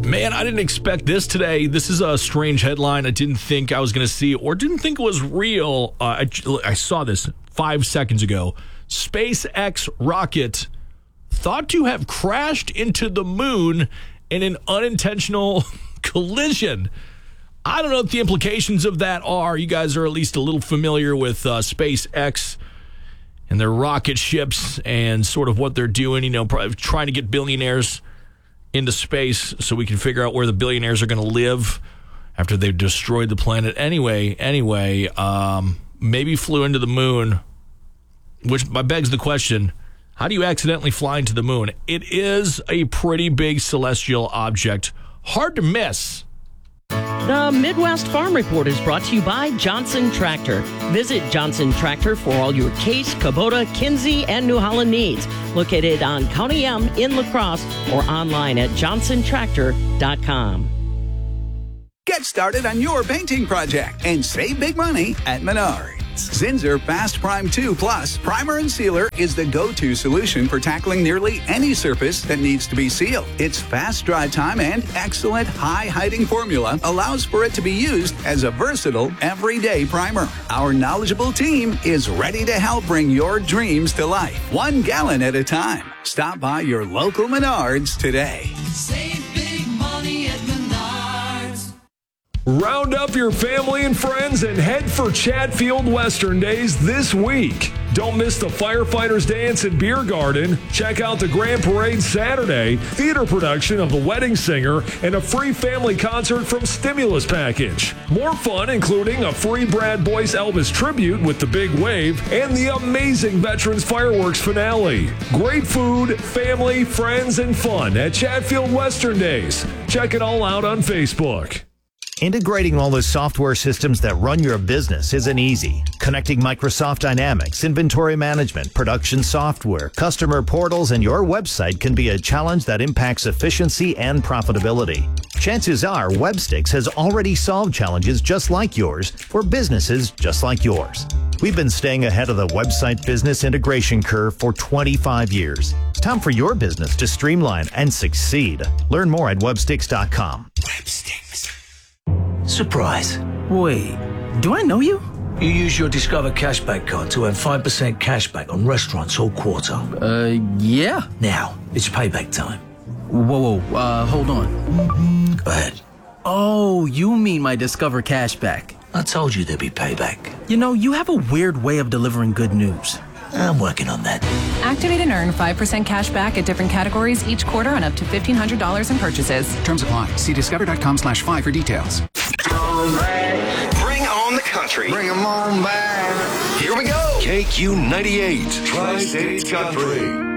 Man, I didn't expect this today. This is a strange headline I didn't think I was going to see or didn't think it was real. I saw this 5 seconds ago. SpaceX rocket thought to have crashed into the moon in an unintentional collision. I don't know what the implications of that are. You guys are at least a little familiar with SpaceX and their rocket ships and sort of what they're doing, probably trying to get billionaires into space so we can figure out where the billionaires are going to live after they've destroyed the planet. Anyway, maybe flew into the moon, which begs the question, how do you accidentally fly into the moon? It is a pretty big celestial object. Hard to miss. The Midwest Farm Report is brought to you by Johnson Tractor. Visit Johnson Tractor for all your Case, Kubota, Kinsey, and New Holland needs. Located on County M in La Crosse or online at johnsontractor.com. Get started on your painting project and save big money at Menards. Zinsser Fast Prime 2 Plus Primer and Sealer is the go-to solution for tackling nearly any surface that needs to be sealed. Its fast dry time and excellent high-hiding formula allows for it to be used as a versatile, everyday primer. Our knowledgeable team is ready to help bring your dreams to life, 1 gallon at a time. Stop by your local Menards today. Save big money at Menards. Round up your family and friends and head for Chatfield Western Days this week. Don't miss the Firefighters Dance and Beer Garden. Check out the Grand Parade Saturday, theater production of The Wedding Singer, and a free family concert from Stimulus Package. More fun, including a free Brad Boyce Elvis tribute with The Big Wave and the amazing Veterans Fireworks finale. Great food, family, friends, and fun at Chatfield Western Days. Check it all out on Facebook. Integrating all the software systems that run your business isn't easy. Connecting Microsoft Dynamics, inventory management, production software, customer portals, and your website can be a challenge that impacts efficiency and profitability. Chances are Webstix has already solved challenges just like yours for businesses just like yours. We've been staying ahead of the website business integration curve for 25 years. It's time for your business to streamline and succeed. Learn more at webstix.com. Webstix. Surprise. Wait, do I know you? You use your Discover Cashback card to earn 5% cashback on restaurants all quarter. Yeah. Now, it's payback time. Whoa, hold on. Go ahead. Oh, you mean my Discover Cashback. I told you there'd be payback. You have a weird way of delivering good news. I'm working on that. Activate and earn 5% cash back at different categories each quarter on up to $1,500 in purchases. Terms apply. See discover.com/5 for details. Bring on the country. Bring them on back. Here we go. KQ 98. Tri-State Country.